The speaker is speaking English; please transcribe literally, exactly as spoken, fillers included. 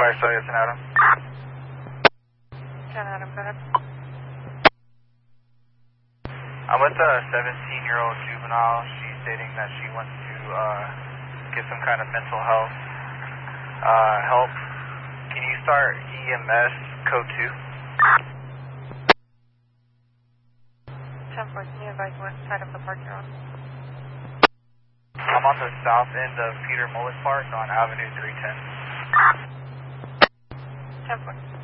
Fire Star, yes, and Adam. ten Adam, go ahead. I'm with a seventeen-year-old juvenile. She's stating that she wants to uh, get some kind of mental health uh, help. Can you start E M S code two? ten four, can you advise what side of the park you're on? I'm on the south end of Peter Mullet Park on Avenue three ten. ten four.